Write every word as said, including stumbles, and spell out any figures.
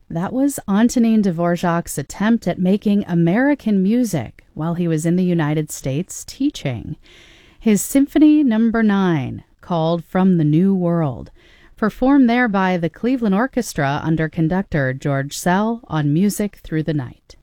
That was Antonin Dvorak's attempt at making American music while he was in the United States teaching. His Symphony Number nine, called From the New World, performed there by the Cleveland Orchestra under conductor George Szell on Music Through the Night.